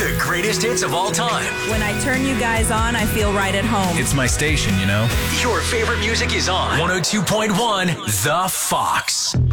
The greatest hits of all time. When I turn you guys on, I feel right at home. It's my station, you know? Your favorite music is on 102.1 The Fox.